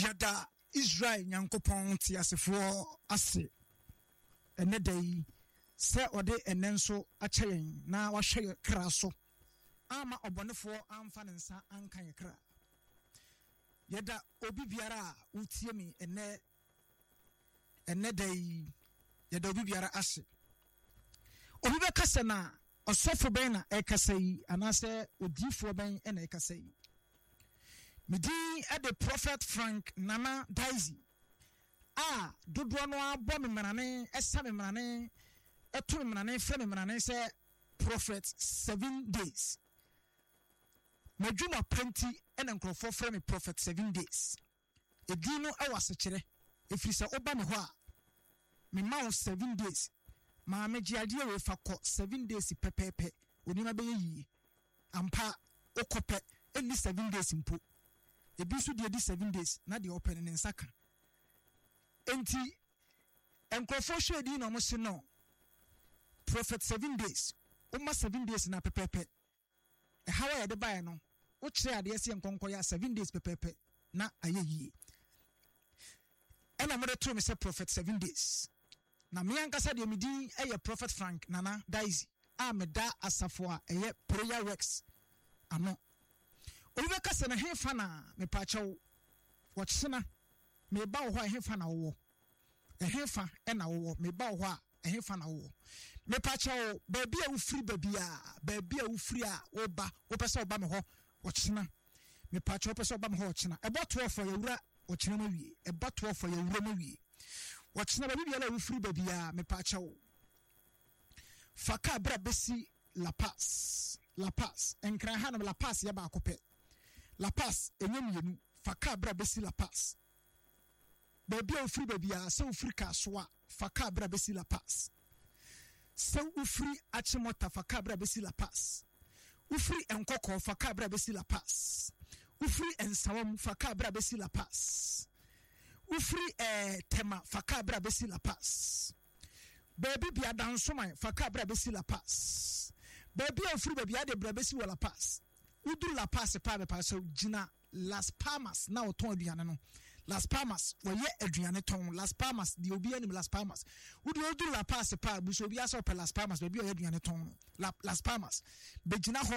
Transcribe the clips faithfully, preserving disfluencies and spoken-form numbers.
Yada Israel Nyankopon ti asefo ase ene dai se ode enenso akyeren na wahwe kra so ama obonefo amfa nensa ankan kra yada obi biara utie mi ene ene dai yada obi biara ase obi be kasa na osofo ben na ekasa yi anase odifo ben na ekasa yi midi at the Prophet Frank Nana Daisy ah dodo no abo me manane esa me manane eto me manane fe me manane say prophet seven days madwuma penti ena nkrofo fe me prophet seven days edi no e wase kire efiri se oba me ho a me ma seven days ma me giade we fa ko seven days pepepe onima be yi ampa okope eni seven days mpo ebi so de seven days na de open ne nsaka enti enkrofo hwedi na mo se no prophet seven days uma seven days na pepepe e hawa ya de bae no wo kire ade ese enkonko ya seven days pepepe na ayeyi ena mo de to me se prophet seven days na me ankasa de medin eye Prophet Frank Nana Daisy a me da asafo a eye prayer works ano Obe kase na hefa na me pachew wotsena me ba wo ho hefa na wo hefa e na wo me ba wo ho hefa na wo me pachew ba bia wo free ba bia ba bia wo free a wo ba wo pese wo ba me ho wotsena me pachew pese wo ba me ho wotsena e boto ofo yawura wotsena ma wie e boto ofo yawura ma wie wotsena ba bia la wo free ba bia me pachew faka bra besi La Paz La Paz enkran ha na La Paz ya ba akopɛ La Paz enyemienu faka bra besi La Paz baby ofri babia se ofri kasoa faka bra besi La Paz se ofri achimota faka bra besi La Paz ofri enkoko faka bra besi La Paz ofri ensawam faka bra besi La Paz ofri eh tema faka bra besi La Paz baby bia dansoman faka bra besi La Paz baby ofri babia de bra besi La Paz udu La Paz pa be pa so gina Las Palmas na oton aduane no Las Palmas wo ye aduane ton Las Palmas di obi anim Las Palmas udu udu La Paz pa bu so obi aso pe Las Palmas be bi o ye aduane ton La, Las Palmas be gina ho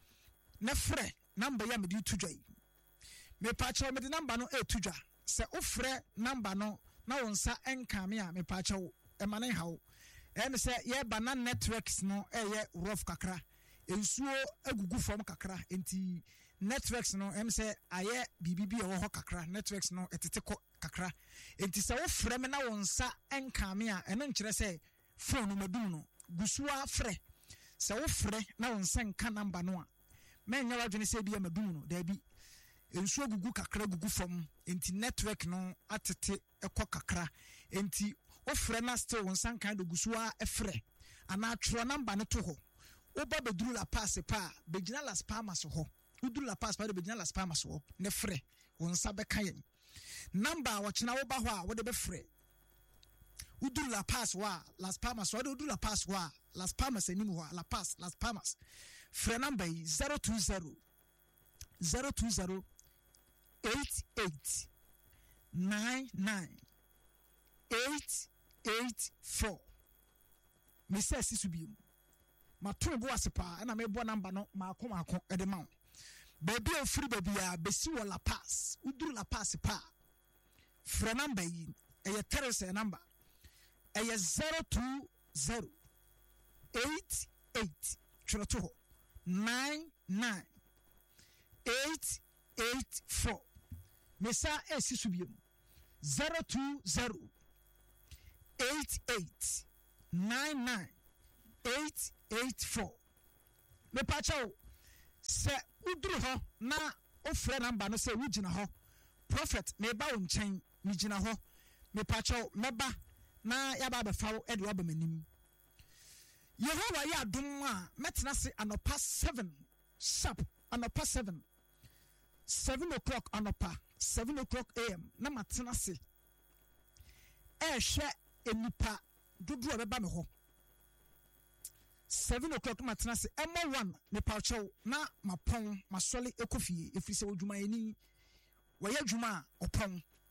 na frɛ number ya me di tudwai me pa che me di number no e tudwa se o frɛ number no na won sa enka me a me pa che wo e mane hawo e me se ye banana networks no e ye rough kakra ensuo agugu form kakra enti networks no em say aye bibibi e ho kakra networks no etete ko kakra enti se wo frɛ me na wonsa enka me a eno nkire se phone no madum no gusua frɛ se wo frɛ na wonsa enka number no a me nya wadwene se bia madum no da bi ensuo gugu kakra gugu form enti network no atete ekɔ kakra enti wo frɛ na still wonsa enka do gusua e frɛ ana tro number no to ho oba bedru La Paz pa begina Las Palmas ho udru La Paz pa begina Las Palmas ho ne frɛ wonsa beka yen number wo kina wo ba ho a wo de be frɛ udru La Paz wa Las Palmas wo de udru La Paz wa Las Palmas anim ho La Paz Las Palmas frɛ number zero two zero zero two zero eight eight nine nine eight eight four me say sisubium maton bo asepa na me bo number no maako maako e de ma baby ofri babia besi wo La Paz uduru La Paz pa fra number yi e ye terese number e ye zero two zero eight eight twenty nine nine eight eight four mesa esi subiem zero two zero eight eight nine nine eight eight four me pacho se uduru ho na ofre number no se wugina ho prophet me ba wo nchen me gina ho me pacho meba na ya ba be fawo e de oba manim Yehowa ya adom a metena se anopa seven sharp anopa seven seven o'clock anopa seven o'clock a.m. na matena se e hwe enipa dodo beba me ho seven o'clock matena se emo one me paucho na mapon masole ekofie efiri se odwuma eni waye adwuma opon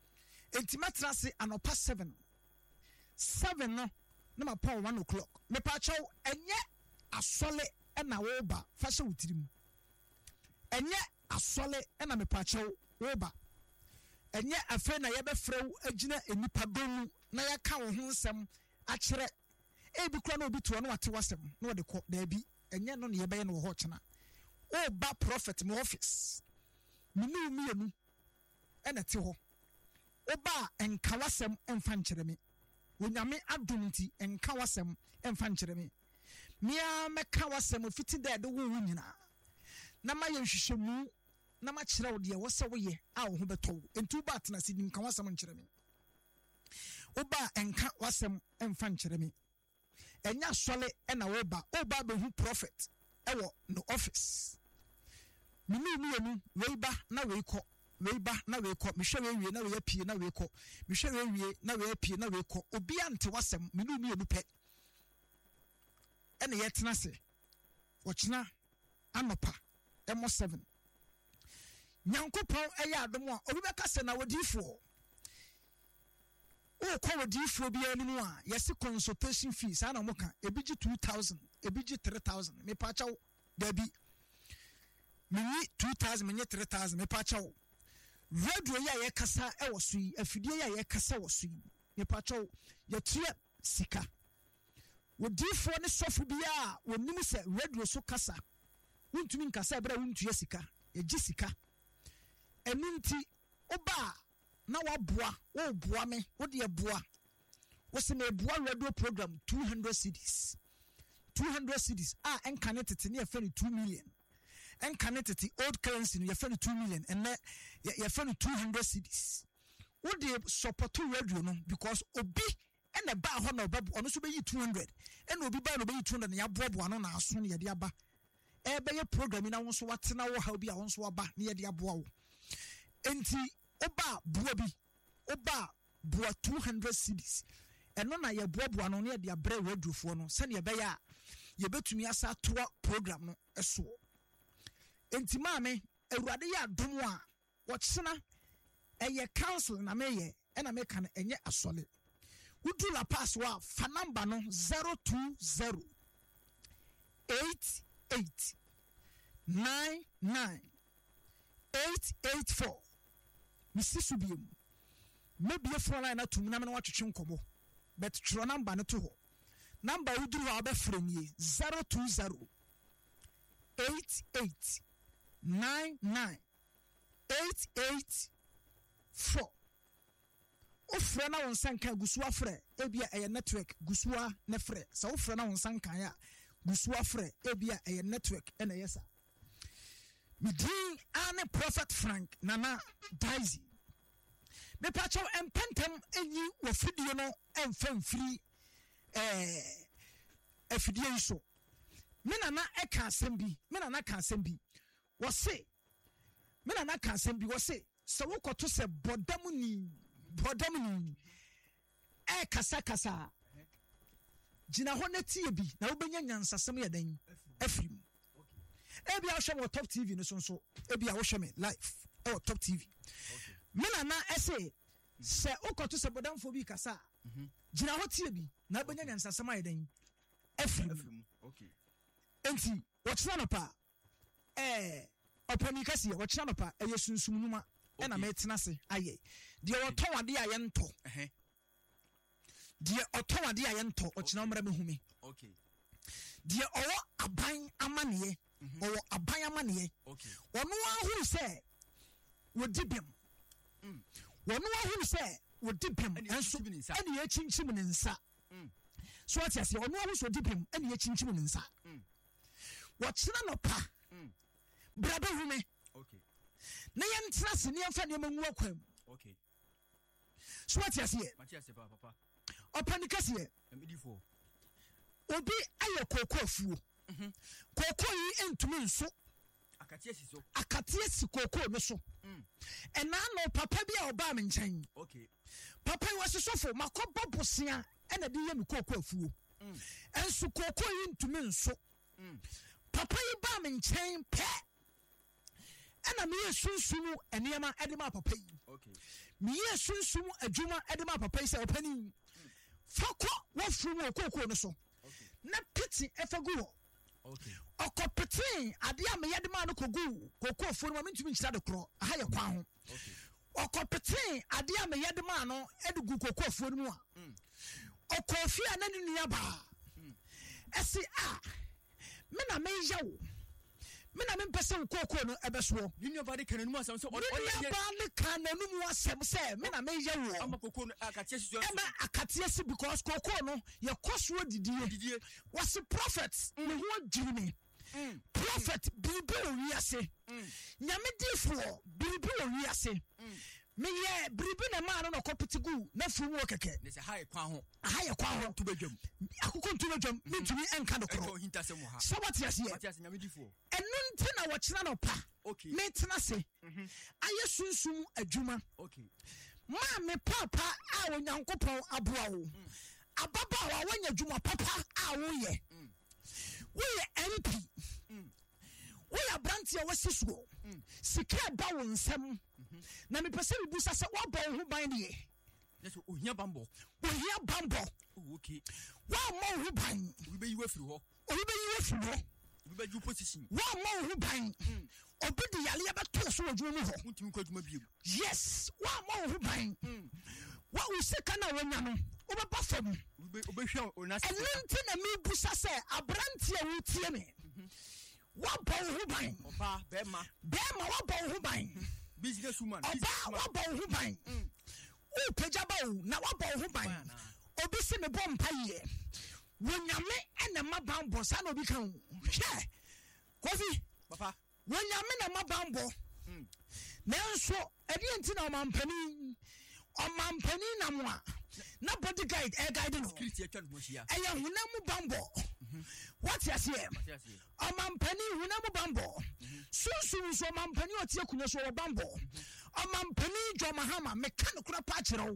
enti matra se anopa seven seven no na ma pon one o'clock me pa chaw enye asole e na wo ba fa hye wutirim enye asole e na me pa chaw wo ba enye afa na ye be frew agina enipa gonu na ya ka wo ho nsem a kire e bi kro na obi to no wate wasem na wo de ko da bi enye no ne ye be ye no ho chena o ba prophet me office minu mienu e na te ho o ba enka wasem emfa nkire me onyame adom nti enka wasem emfa nkire me mia meka wasem fiti da de wo nyina na ma ye hwehwemu na ma kire wo de wo se wo ye a wo ho beto entu ba atena sidim ka wasem nkire me o ba enka wasem emfa nkire me enya sole e na wo ba o ba be hu prophet e wo no office minu mienu wei ba na wei ko wei ba na wei ko mehwe wei wie na wei apie na wei ko mehwe wei wie na wei apie na wei ko obi ante wasem minu mienu pe ene yetena se wochina anopa emo seven nyankopon eya adom a obi beka se na wodifo o ko wodifo bia ni mu a yesi consultation fees ana mo ka ebiji two thousand ebiji three thousand me pa chaw dabi mini two thousand mini three thousand me pa chaw radio ya ye kasa e woso yi afidie ya ye kasa woso yi me pa chaw ye tue sika wodifo ne sofu bia wonim se radio so kasa wuntumi nkasa bra wuntue sika ye gi sika eninti oba na waboa wo boa me wo de boa wo se me boa radio program two hundred cedis two hundred cedis ah enka tete ne ye two million enka tete old currency ne ye two million and ye fe two hundred cedis wo de support radio no because obi ene ba ho na obabu ono so be yi two hundred ene obi ba no be yi two hundred ne ya boaboa no na aso ne ye de aba e be ye program na won so watena wo ha obi a won so aba ne ye de aboa wo enti oba bua bi oba bua two hundred cedis eno na ye boaboa no ne ye de abre radiofo no se ne ye be ya ye betumi asa toa program no eso enti maame awurade ya adom a wochena eye council na me ye ena me kan enye asole wudu la pass wa fa number no zero two zero eight eight nine nine eight eight four misisu biem maybe a phone line atum na me na watwetwe nkomo but tro number no to ho number wudu wa be frem ye zero two zero eight eight nine nine eight eight four ofre na won sanka gusua frɛ ebia ɛyɛ network gusua ne frɛ sa ofre na won sanka ya gusua frɛ ebia ɛyɛ network ɛna yesa midin ane prophet Frank Nana Daisy me pacho empentem enyi wo fidie no emfam free eh afidie so me nana eka asɛm bi me nana ka asɛm bi wo se me nana ka asɛm bi wo se se wo koto se bodam ni bodam ni e kasa kasa gina ho na tie bi na wo benya nyansasɛm yɛ dan afrim ebi a wo top T V no so so ebi a wo hwe me live e top T V me nana ese se okoto se bodamfo bi kasa gina ho tie bi na benya nyansasɛm ayɛ dan afrim okay enti wo kyena no pa eh opani kasi wo kyena no pa eye sunsum numa e na metena se aye de wo ton ade aye nto eh de oton ade aye nto o kyena mra mehumi okay de owo aban amane owo aban amane okay wono ahuru se wo dibem mm wono ahuru se wo dibem enso ene ye chinchim ne nsa mm so what you say wono ahuru so dibem ene ye chinchim ne nsa mm wo kyena no pa mm braba humi okay na ye ntra se ne yemfa ne manwu akwam okay so what you say Matias papa papa opani kase emidifo obi aye kokko afuo mhm kokko yi entumi nso akatie si so akatie si kokko no so mm ena no papa bi a oba me nkyɛn okay papa yi wasosofo makobo bosia ena de ye me kokko afuo mm enso kokko yi entumi nso mm papa yi ba me nkyɛn pɛ ena me yesunsunu enema ede ma papa yi Okay. Me ye sunsum adwuma edema papa ise opani. Fako wo furu wo kokoo no so. Okay. Na piti efegu wo. Okay. Okopetin ade a me yede ma no kogu kokoo furu ma mentumi nkyira de kro. Aha ye kwa ho. Okay. Okopetin ade a me yede ma no edugu kokoo furu mu a. Mm. Okofi anani nua ba. Mm. Esi a me na me yawo. Me na me mpese wo kokoo no ebeso. Nua ba de kananu asem so. Nua ba de kananu mu asem se me na me yawo. Ama kokoo no akatie siso. Ema akatie si because kokoo no ye koso didie. Didie. Was prophets ne ho adwiri me. Mm. Prophet bibi owiase. Mm. Nyame difo bibi owiase. Mm. Me ye bibi na ma no no kopitigu na fumu okeke. Ne se haye kwa ho. Haye kwa ho to bedwam. Akoko ntu bedwam mentumi enka no kro. Eko hinta se mo ha. Sabati ase ye. Sabati ase nyame difo. Enu nti na wo kina no pa. Okay. Me tena se. Mhm. Aye sunsum adwuma. Okay. Ma me papa a onyankopon aboa wo. Mm. Ababa wa wanya adwuma papa a wo ye. Mm. Wo ye M P. Mm. Wo ya branti a wasisuo. Mm. Sika ba wo nsam. Mhm. Na me pese bi busa se wo ba wo ho ban de. Yes, ohia bambo. Ohia bambo. Oh, okay. Wa mo ho ban. We be you afiri ho. We be you afiri ho. We be you position. Wa mo ho ban. Mm. Obi de yale ya beto so adwuma mu ho. Untimi kwa adwuma biem. Yes, wa mo ho ban. Mm. Wa wo sika na wonya no. Wo be ba fam. We be obehwa onase. Enenti na me busa se abranti a wo tie me. Mhm. Wa ba ho ban. Oba be ma. Be ma wa ba ho ban. Business woman. Oba wa ba ho ban. Mm. O pejaba o na wa ba ho ban. Obi se me bom paye. Wonyame ene ma bambo sa na obi kan. Hwe. Kofi. Papa. Wonyame na ma bambo. Mm. Nanso edi enti na omampani. Omampani na mo a. Na body guide e guide no. Security atwa no hia. Eya hunamu bambo. What you say? Omampani hunamu bambo. Sunsun so omampani otie kunyo so bambo. Omampani jo mahama mechanic kura pa kire wo.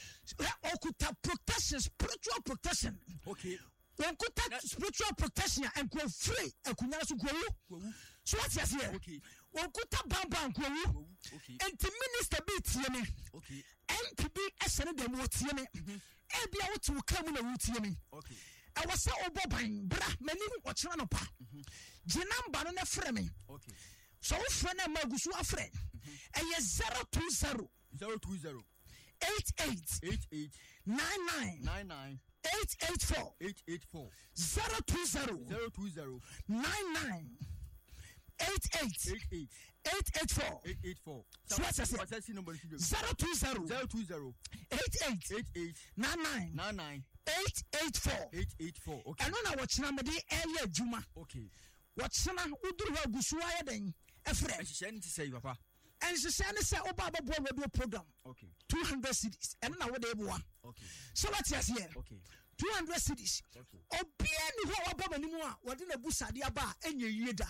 Okuta protection, spiritual protection. Okay. Okuta spiritual protection and go free akunya so go wu. So what you say? Okay. Okuta bamba go wu. Okay. And the minister be tie me. Okay. M P B esene dem wo tie me. E bia wo tu kam na wo tie me. Okay. I was so oboban bra mani ochira no pa ginamba no na frɛ me okay so wo frɛ na magusu afrɛ ɛyɛ zero two zero zero two zero eight eight eight eight nine nine nine nine eight eight four eight eight four zero two zero zero two zero nine nine eight eight eight eight eight eight four eight eight four so what's that zero two zero zero two zero eight eight eight eight nine nine nine nine eight eight four eight eight four okay eno na wochina me de eye adwuma okay wochina uduru ha gusu aye den efre ehye nti say papa enhye ne se oba babo radio program okay two hundred cedis eno na wo de eboa okay so what you here okay two hundred cedis okay obia ni ho waba manimu a wo de na busade aba enya yie da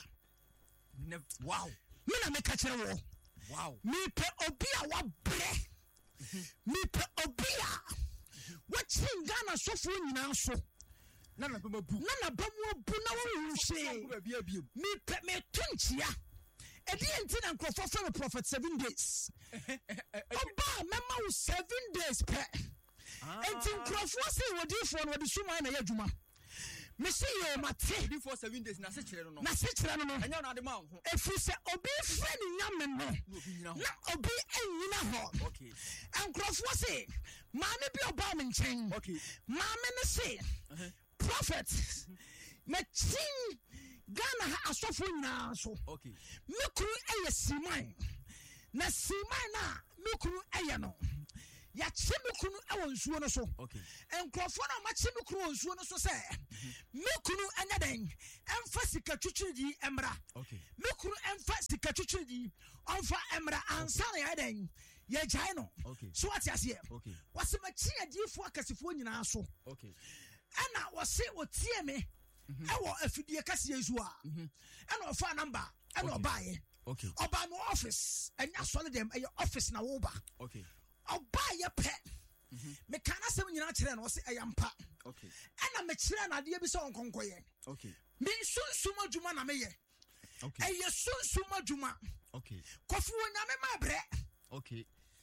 wow me na me ka kire wo wow me pe obia wa bre me pe obia watching Ghana sofo nyina so na na bama bu na na bamu bu na wo hwe me pe me tunchia edi enti na nkrofo for prophet seven days oba mema wo seven days pe enti nkrofo say wodifo no wodi suma na yadwuma me see you mate di for seven days na se kire no na se kire no anya na de ma ho efu se obi friend nyame no na obi enyina ho okay nkrofo say maame bi oba me nchen okay maame ne say prophet me chin Ghana asofo nyina so okay me kuru eye siman na siman na me kuru eye no ya chimi kunu ewo nsuo no so okay enkrofo na ma chimi kunu nsuo no so se me kunu anya den emfa sika twitwidi emra okay me kunu emfa sika twitwidi onfa emra ansa na ya den ya jai no okay so what you say okay wase ma chi adifo akasifo nyina so okay ana wase otie me ewo afidie kase yesu a ana ofa number ana obaye okay oba no office enya solid dem e office na wo ba okay oba ye pe me kana sem nyina kire no se eyampa okay ana me kire na de bi se onkonkoye okay me sunsum adwuma na me ye okay eye sunsum adwuma okay kofu onyame ma bre okay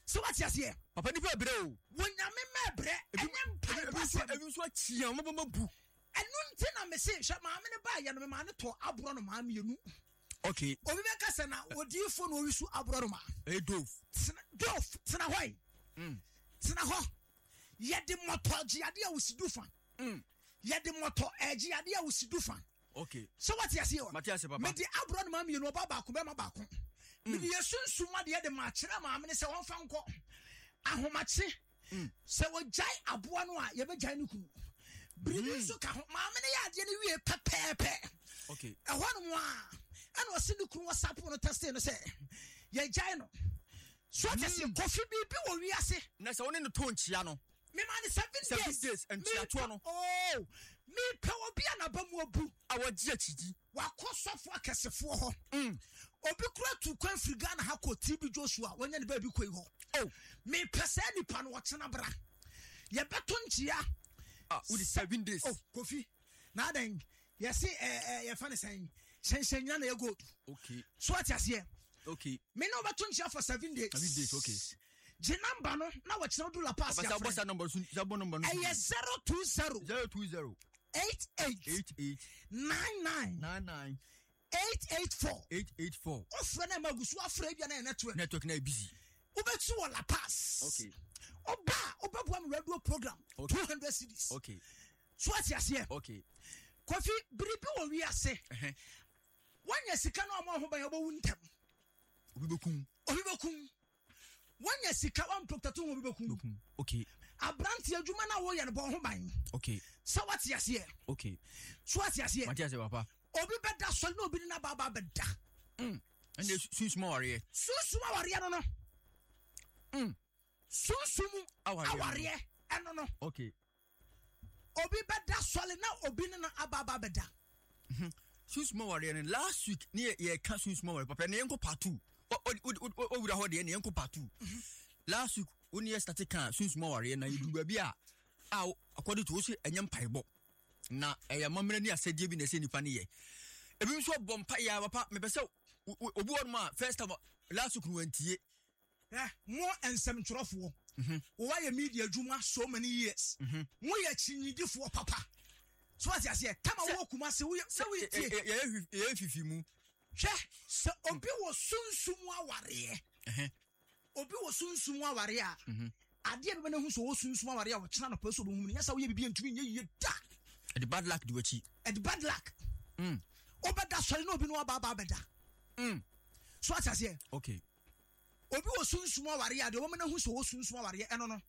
So what's your say? Papa nipa bre o. Wonyame mebre enye mpa Ebi so ebi so achia mo mo bu. Enu nti na me say hwe maame ne ba ye no me ma ne to abro no maame yenu. Okay. Obi be ka se na odifo no wisu abro no ma. Eh dof. Dof tena hoy. Mm. Tena ho. Ye de moto ji ade a wosidu fa. Mm. Ye de moto eji ade a wosidu fa. Okay. So what you say? Matias papa. Me di abro no maame yenu oba ba ko be ma ba ko. Me di yesunsu ma de de ma kire maame ne se won fa nko. Ahomache. Se wo jai aboa no a ye be jai no kunu. Bribi so ka ho maame ne ya ade ne wie pepepe. Okay. E ho no a and was in the crew was up on the test and say, Ye Jino. So I say, coffee be what we are saying. Next one in the tone, Chiano. Me man is seven days and Chiatuano. Oh, me power be an abamu. Our jetty. What cost of work as a four? Hm. Obicra to Quen Frigan Hako T B Joshua when the baby quail. Oh, me persani pan watching a bra. Ye beton chia. Ah, with seven days. Oh, coffee. Now then, yes, see, eh, eh, funny saying. Sensenya na go. Okay. So what you say? Okay. Me no beton for seven days. seven days, okay. Je number no na what you do la pass ya. What's that number? Zabo number. Eh zero two zero zero two zero eight eight eight eight nine nine nine nine eight eight four eight eight four. Ofre na magusu afre bia na network. Network na busy. Ubetu la pass. Okay. Oba obabu am radio program. Okay. two hundred cedis. Okay. So what you say? Okay. Kofi biribi wo wi ase. Eh. Wanya sika na omo ho ban obo wuntem. Obi bekum. Obi bekum. Wanya sika wan protector obi bekum. Okay. Abranti adwuma na wo ye ne bo ho ban. Okay. So what you say? Okay. So what you say? Matias papa. Obi beda so na obi na baba beda. Mm. And they soon small warrior. Susuma warrior no no. Mm. Susumu awariye eno no. Okay. Obi beda so na obi na ababa beda. Mhm. Soon small warrior last week near ye can soon small warrior papa na yenko part two. O o o wura ho de na yenko part two. Last week when you started can soon small warrior na you ba bia ah according to say enyam paibo na eya mamre ni asede bi na se nipa ne ye. Ebi nso bompa ya papa me pese obi won ma first time last week wantie. Eh mo ensem twerofo. Mhm. Wo wa ye media adwuma so many years. Mhm. Mo ye chinyidifo papa. So what you say? Come on, walk must say we say we tie. Yeah, fifi mu. Hwe, so obi wo sunsumu aware. Eh. Obi wo sunsumu aware a. Mhm. Ade be na hu so wo sunsumu aware a wo kina no peso bo hu ni. Yesa wo ye bibia ntumi nye ye da. The bad luck do achi. E the bad luck. Mm. Obeda sori na obi no aba aba beda. Mm. So what you say? Okay. Obi wo sunsumu aware a de wo me na hu so wo sunsumu aware eno no.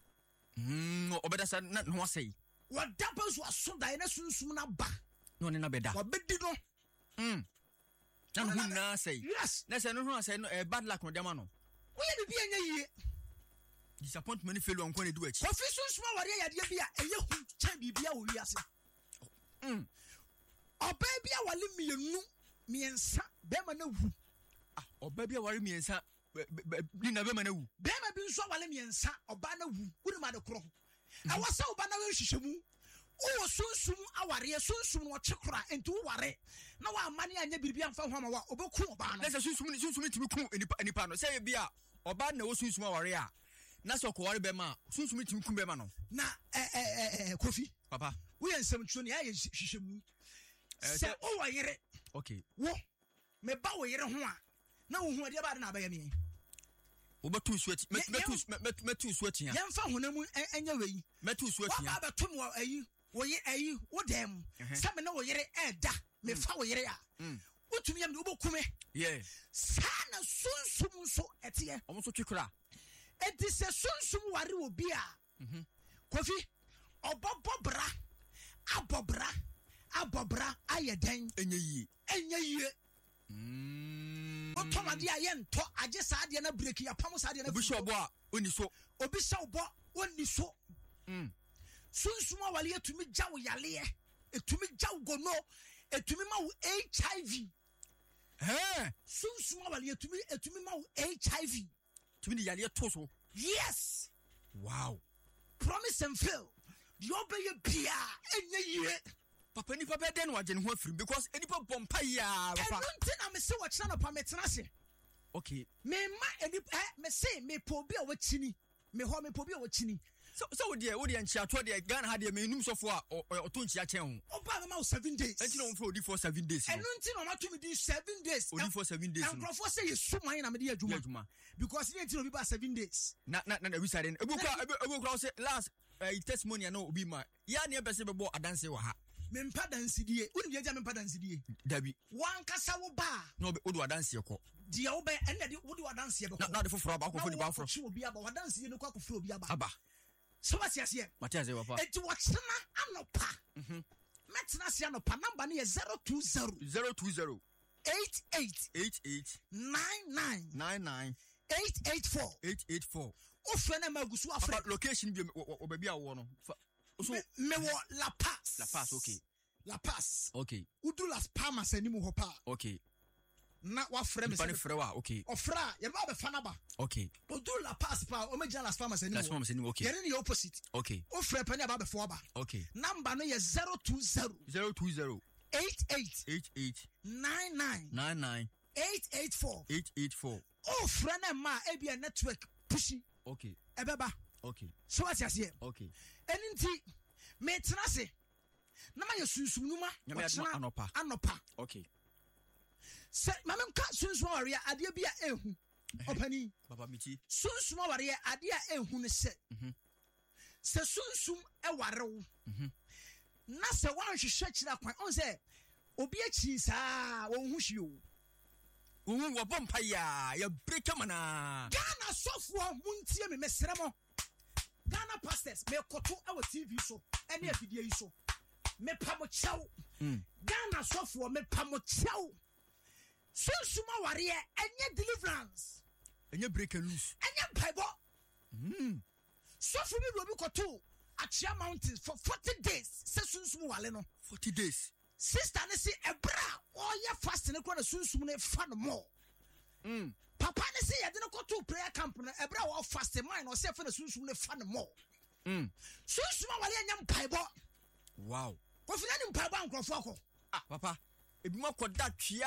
Mm, obeda sa na no say. What happens was so that na sunsum na ba. No ne na beda. What bedi no? Mm. Na no na say. Yes. Na say no no say no bad luck no dem no. We ye bibia nya yie. Disappointment failure on do achi. Kofi sunsum aware ya de bia eye hu chan bibia wo wi ase. Mm. Oba bia wale mienu miensa be ma na wu. Ah, oba bia ware miensa ni na be ma na wu. Be ma bi nso wale miensa oba na wu. Wuri ma de kro. I was so banana shishemu. Oh, sunsum aware, sunsum no chekra into ware. Na wa mani anya biribi amfa ho ma wa obeku oba no. Na se sunsum sunsum timi ku enipa enipa no. Say bia oba na wo sunsum aware a. Na so ko ware be ma, sunsum timi ku be ma no. Na eh eh eh Kofi. Papa. We ensem tro ne aye hihwemu. Se o wa yere. Okay. Wo me ba wo yere ho a. Na wo hu ade ba de na ba ya me. Obetu sweat metu metu sweat ya. Yemfa honamu enya weyi. Metu sweat ya. Wa ba betum wo ayi. Wo ye ayi wo dem. Sa me na wo yere eda. Me fa wo yere a. Wotumi yam de obokume. Yeah. Sana sunsum so etie. Omo so twekra. Enti se sunsum ware obi a. Mhm. Kofi obobobra. Abobra. Abobra ayeden. Enye yie. Enye yie. Mm. Otomade aye nto age saade na break ya pam saade na. Obi sho bo a oni so. Obi sho bo oni so. Mm. Sunsum awale etumi jawo yale e. Etumi jawo gono. Etumi ma wo H I V. Eh. Sunsum awale etumi etumi ma wo H I V. Tumi di yale to so. Yes. Wow. Promise and fail. The obey bia enye yie. Papa ni papa den waje ne ho afiri because enipa bompa ya papa. Enu nti na me se wo kira no pa metena se. Okay. Me ma eni eh me say me po bi a wachini. Me ho me po bi a wachini. So so wo de wo de nchia to de Ghana ha de me num sofo a oto nchia chen ho. Oba me ma seven days. Enti no mfo odi for seven days. Enu nti no ma to me di seven days. Odi for seven days. And crofo say you suman na me di adwuma. Because you nti no bi ba seven days. Na na na we side ebu kwa ebu kwa say last testimony na obi ma. Ya na e bese bebo adanse wo ha. Me mpa dansidie. Unu bi eja me mpa dansidie. Dabi. Wan kasa wo ba. No be odu adanse ko. Dia wo be ene de wo di adanse be ko. Na de foforo ba ko fo di ba foforo. Chi obi aba adanse no kwa ko fo obi aba. Aba. So what's your say? Matias e papa. Eti watchna anopa. Mhm. Metna se anopa number ne zero two zero zero two zero eight eight eight eight nine nine nine nine eight eight four eight eight four. O frena magusu afre. Papa location bi o baby awo no. So me wo La Paz. La Paz, okay. La Paz. Okay. Udu Las Palmas animu ho pa. Okay. Na wa frɛ me sɛ frewa okay ɔfra yɛ ba be fa na ba okay odu La Paz pa o me gya Las Palmas animu Las Palmas animu okay yɛne ne opposite okay o frɛ pa ne ba be fo ba okay number no yɛ zero two zero zero two zero eight eight eight eight nine nine nine nine eight eight four eight eight four. o frɛ na ma e bi network pushi okay ebeba okay so what you say okay eni nti me tena se na ma yɛ sunsumnuma wɔtena anopa anopa okay se ma me nka sunsuma ware ade bia ehu opani baba miti sunsuma ware ade a ehu ne se mhm se sunsum e ware wo mhm na se wan hwehwe kira kwan on se obi achi saa wo hu hwie o wo wo bompa ya ya break mana Ghana sofo muntie me mesere mo Ghana pastors me koto e wo T V so ene afidie yi so me pamo chawo Ghana sofo me pamo chawo sunsuma ware enye deliverance enye break and loose enye bible mm sofo bi robi koto Achia Mountains for forty days se sunsum wale no forty days sister ne se ebra o ye fast ne ko na sunsum ne fa no mo mm papa ne se ye de ne koto prayer camp na ebra o fast mine o se fa na sunsum ne fa no mo mm sunsum wale enye bible wow ko fina ni bible ankrofo ko ah papa ebi ma koda twia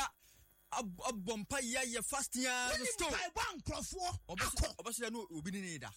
abompa ya ye fasting ya sto bible ankrofo akọ obaso no obi ni ni da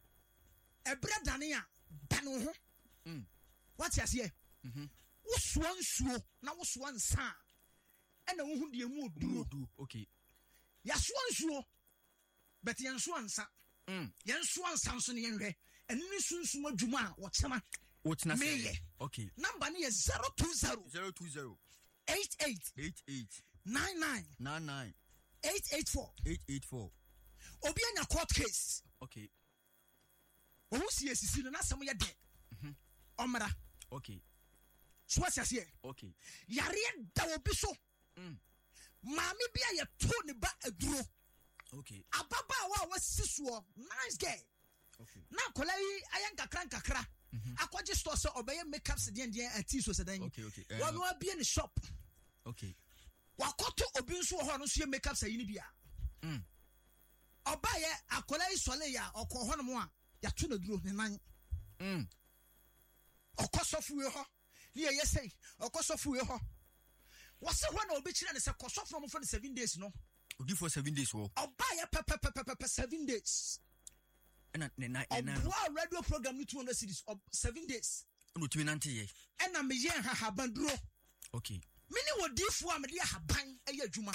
ebra dane a dane ho mm what you say mhm wosuo nsuo na wosuo nsa ena wo hu de mu odu okay ya suo nsuo bet yan suo nsa mm yan suo nsa nso ne yenhwe eni ni sunsum adwuma a wo chema wo chena se okay number ne zero two zero zero two zero eight eight eight eight nine nine nine nine eight eight four eight eight four. obi anya court case okay o hu sie sisi no na sam ye de mhm omra okay so what you say okay yare da obi so mm maami bia ye to ne ba aduro okay ababa wa wasisuo nice girl okay na kola yi ayan kakra kakra akwaje store so obeye makeups den den ati so sedan okay okay wonu abie ne shop okay wakoto obi nso ho no so ye makeups ayi ni bia mm obaye akola yi sole ya okọ ho no mo a ya to na duro ne nan mm okosofuwe ho ni ye say okosofuwe ho wase ho na obi kire ne se kosofu mo for the seven days no odi for seven days wo obaye pepe pepe pepe seven days na na na Obwa radio program ni two hundred series of seven days no timi nante ye ena me ye ha haban duro okay mini wodifo a me de haban eye adwuma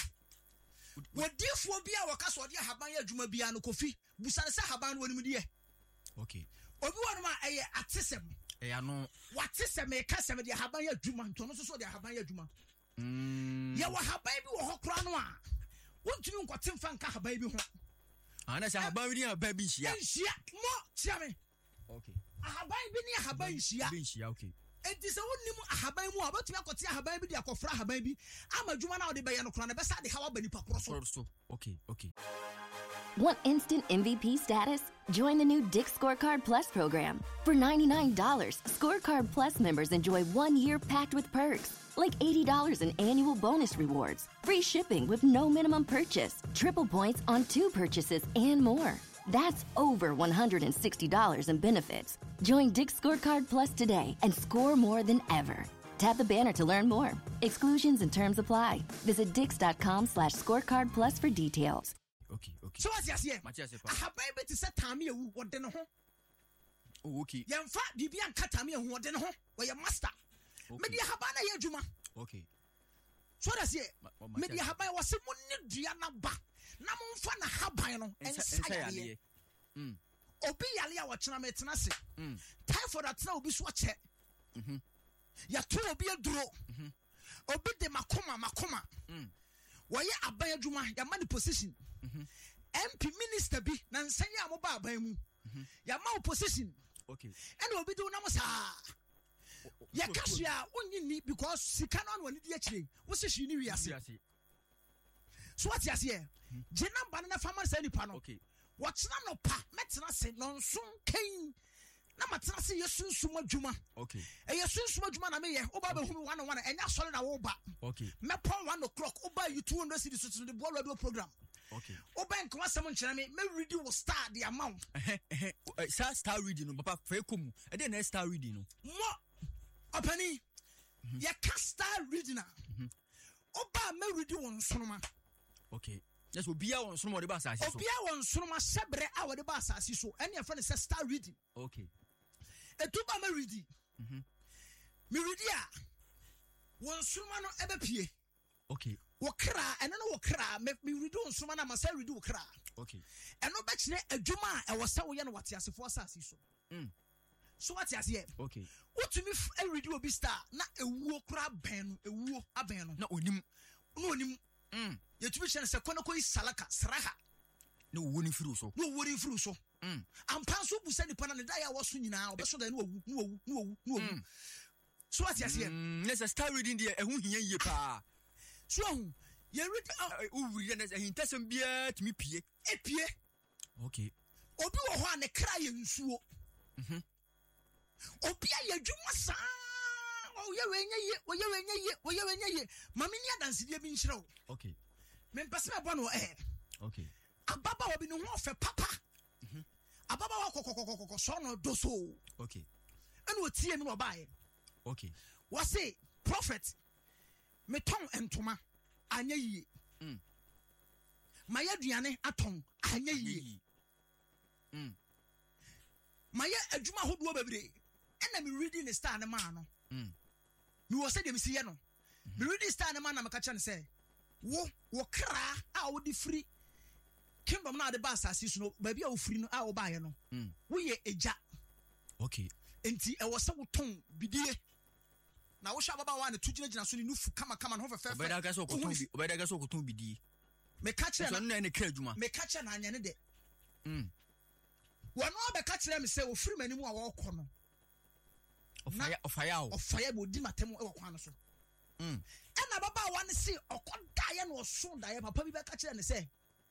wodifo bia wakaso de haban ye adwuma bia no kofi busane se haban no nim de okay obi wonu ma eye atesem e ano watesem e kasem de haban ye adwuma ntono so so de haban ye adwuma mm ye wa haban bi wo ho kra no a wontumi nkote mfa nka haban bi ho ana sa haban bi ni haban bi hia hia mo tia me okay haban bi ni haban hia bi hia okay enti se wonnim ahaban mu abatumi akote ahaban bi de akofra ahaban bi amadwuma na ode be ye no kra na be sa de hawa bani pakro so okay okay Want instant M V P status? Join the new Dick's Scorecard Plus program. For ninety-nine dollars, Scorecard Plus members enjoy one year packed with perks, like eighty dollars in annual bonus rewards, free shipping with no minimum purchase, triple points on two purchases, and more. That's over one hundred sixty dollars in benefits. Join Dick's Scorecard Plus today and score more than ever. Tap the banner to learn more. Exclusions and terms apply. Visit dix.com slash scorecard plus for details. okay, okay. So what's yes here? Matias, I have baby to set time you what then home. Oh, okay. Yan fa bibian katami who what then home. Where your master. Media habana ya juma. Okay. So that's here. Media habana was a money diana ba. Namun fana habano and say. Mm. Obi yali a watching me tenase. Mm. Time for that now be swatch. Mhm. Ya to obi aduro. Mhm. Obi de makoma makoma. Mm. Why abaya juma ya money position. Mhm. M P minister bi na nsanya amoba aban mu. Mhm. Ya ma position. Okay. And obi do na mo sa. Ya kashia onyi ni because sika no wani di akire. Wo se hwi ni wiase. So what you say? Jena banana farmer say ni pa no. Okay. What's no pa metena se no nso kan na matena se yesunsu adwuma. Okay. E yesunsu adwuma na me ye oba be hu me one on one enya sole na wo ba. Okay. Me pon one o'clock oba you two hundred cities to the ball radio program. Okay. Oba nko asem nkyere me me ready will start the amount. Eh eh eh star reading no papa fa ekom. E dey na star reading no. Mo opani. Ya ka star reading na. Oba me ready won sonoma. Okay. Yes, Obia on some of the bass. Obia on some sebre our the bass as so. Any friend is start reading. Okay. A tuba me reading. Mhm. Me readia. One sumano ebepie. Okay. Wakra and no wakra me me read on sumana must read wakra. Okay. And no betch a juma I was so yan what yas for sassy so. Mm. So what yas here? Okay. What to me a read will be star, not a wokra ben, a wo a ben. No, unim. No, unim. Mm. You to be sure Sakonoko is Salaka, Saraha. No winning through so. No winning through so. Mm. I'm Pansu who said the Panana Dia was soon now, but so they no, no, no, no. So what's yes here? Let's start reading the a who ye pa. So you read oh, we are in Tesson beer to me pie. E pie. Okay. Obi one a cry in so. Mhm. Obia ya juma oh, yeah, when you when you when you when you mammy dance the bin show. Okay. Men pass my one air. Okay. A baba will be no more for papa. A baba will son or doso. Okay. And what see and buy. Okay. What say, prophet? Me tongue and toma. Anya ye. Maya Diane aton. Anya ye. Maya a juma who do every day. And I'm reading the star and a man. Me was say dem see no me ready stand man na maka cha ne say wo wo kra a wo di free kingdom na de ba asase no ba bia wo free no a wo ba ye no wo ye eja. Okay. Enti e wo se wo ton bidie na wo sha baba wa na tugina gina so ni nufu kama kama no fefe fe obeda ga so ko ton bi obeda ga so ko ton bidie me ka kire na na kra adwuma me ka kire na anya ne de mm wo no be ka kire me say wo free mani mu a wo kɔ no Ofaya, ofaya, ofaya, would dimatemo or quanos. Mm. And Baba one see or Diane was soon Diana, Papa be back and say,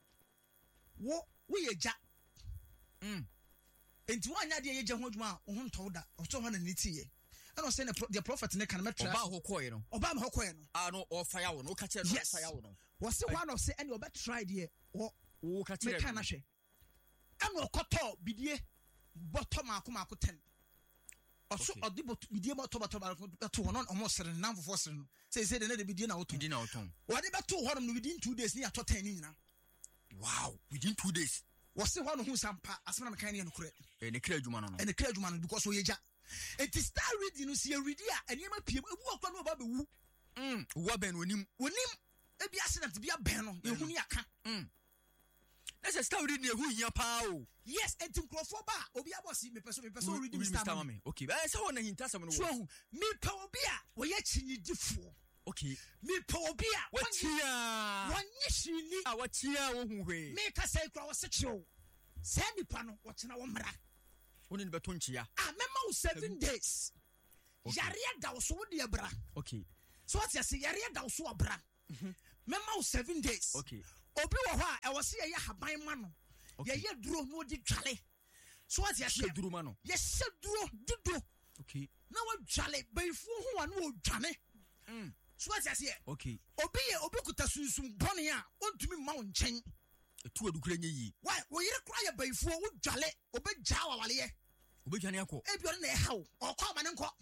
what we a jack. Mm. Into one idea, Jahojma, on told that, or so on an idiot. And I was saying the prophet Nick and Metro Hokoino, Obama Hokoino, I know, or fire, no catch it. Yes, was the one of say, and you better try dear, or catch it. And no coto, be dear, bottom Akumaku ten. Also, a debut with the motor to one almost a number for certain. Say, said another begin out to dinner. Whatever two hundred within two days near to ten in. Wow, within two days. Was the one who's some as one kind of credit. And a clergyman and a clergyman because we ja. It is star reading you see a reader and you might be walk on about the woo. Hm, Waben when him, when him, a be accident to be a banner, you who ya can. Let's a start reading who ya pow. Yes, and to Crawford, Obia was me person, me person reading Mr. Me. Okay, but I saw one in Tasman. So, me power beer, we yet you do for. Okay, me power beer, what here? One issue, what here? Make us say cross a show. Sandy Pano, what's in our mara? One in Batunchia. Ah, memo seven days. Yaria da so dear bra. Okay. So what's your say? Yaria da so bra. Memo seven days. Okay. Obi wa ha e wo se ye haban ma no ye ye duro no di dwale so what ye se duro ma no ye se duro dido okay na wa dwale baifu ho wa no wo dwane mm so what ye se okay obi ye obi kuta sunsun bone a ontumi ma wo nchen etu adukura nye yi why wo yire kura ye baifu wo dwale obi gya wa wale ye obi dwane akọ e bi o na e hawo okọ ma ne nkọ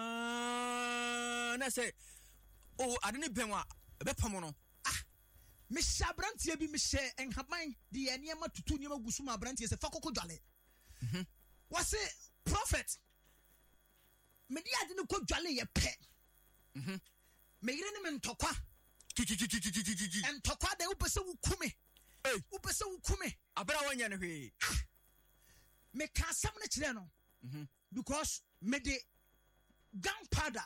ah na say oh ade ne ben wa e be pam no me shabrantie bi me share enhaban de enema tutu niema gusuma brantie se fakoko dwale mhm wase prophet me dia de ne ko dwale ye pe mhm me yire ne me ntokwa ntokwa de upese wukume eh upese wukume abra wanya ne hwe me ka asam ne kire no mhm because me de gunpowder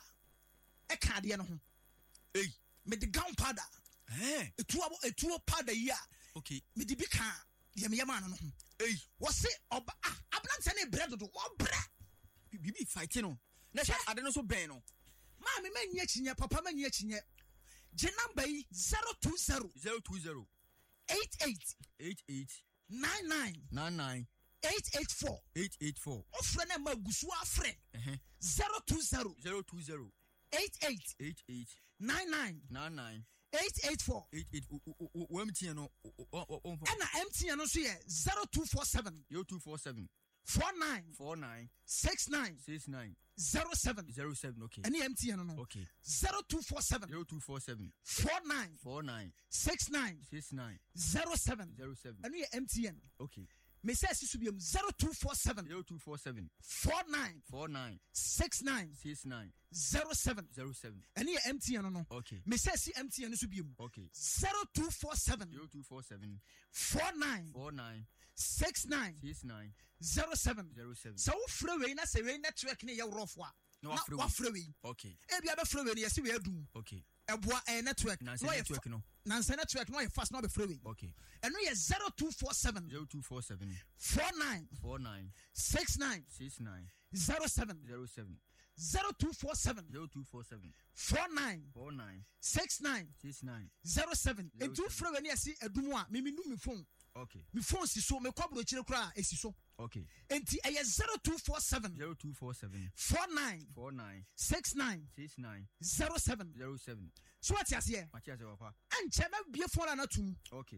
e ka de no ho eh me de gunpowder eh etuo etuo powder yi a okay me de bi ka ye me yama no ho eh wo se oba ablanta ne bread do wo bra bibi fight no na sha ade no so ben no ma me manye kinye papa manye kinye je number yi zero two zero zero two zero eight eight eight eight nine nine nine nine eight eight four eight eight four ofre na magusu afre zero two zero zero two zero eight eight eight eight nine nine nine nine eight eight four eight eight o M T N no ana M T N no so ye zero two four seven zero two four seven four nine four nine six nine six nine zero seven zero seven okay any M T N no okay zero two four seven zero two four seven four nine four nine six nine six nine zero seven zero seven any M T N okay me say sisubium zero two four seven zero two four seven four nine four nine six nine six nine zero seven zero seven any M T N no okay me say si M T N subium okay zero two four seven zero two four seven four nine four nine six nine six nine zero seven zero seven so free we na say we network ne ye rough wa no wa free we okay e bia be free we ye say we adum okay eboa e network na network no na network no ye fast no be free we okay eno ye zero two four seven zero two four seven four nine four nine six nine six nine zero seven zero seven zero two four seven zero two four seven four nine four nine six nine six nine zero seven e two free we na say adum a me me nu me phone okay me phone si so me kwabro kire kura esi so okay enti e zero two four seven zero two four seven four nine four nine six nine six nine zero seven zero seven so what you say Matias papa anche me bie phone na tum okay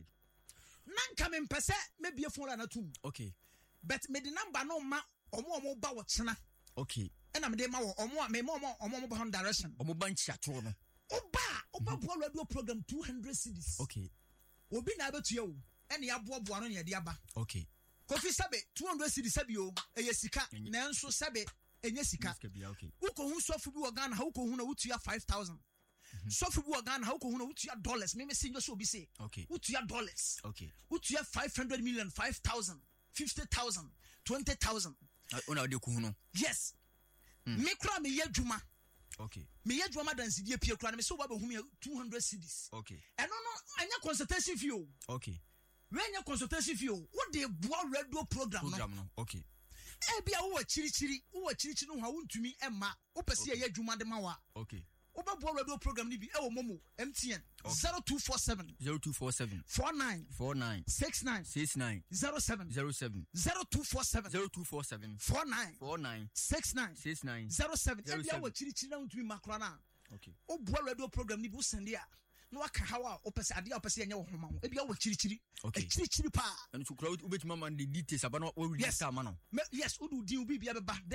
nanka me mpese me bie phone na tum okay but me the number no ma omo omo ba wo chena okay ena me de ma wo omo me mo omo omo ba hon direction omo ban chiato no oba oba bo radio program two hundred cedis okay obi na abetua wo ena ya bo bo no ne de aba okay kofi sabe two hundred cedis sabe o eye sika na enso sabe enye sika okay uko hu sofu bi wo Ghana ha uko hu na wutua five thousand sofu bi wo Ghana ha uko hu na wutua dollars me me sinjo so obi say okay wutua dollars okay wutua five hundred million five thousand fifty thousand twenty thousand ona de ku hu no yes me kura me yadwuma okay me yadwuma dance die pie kura na me so ba be hu me two hundred cedis okay eno no anya consultation fee o okay we anya consultation fee o what dey boa radio program no program no okay e bia wo chirichiri wo chirichiri no ha wontumi emma wo pese ye yadwuma de ma wa okay Oba bo radio program ni bi e wo momo M T N zero two four seven zero two four seven four nine four nine six nine six nine zero seven zero seven zero two four seven zero two four seven four nine four nine six nine six nine zero seven zero e bia wo chirichiri na wontumi makra na okay o bo radio program ni bi wo sende a no waka hawa o pese ade a pese enye wo homa wo e bia wo chirichiri okay chirichiri pa and so crowd ubetima man the details about no we register man no yes udu din ubi bia beba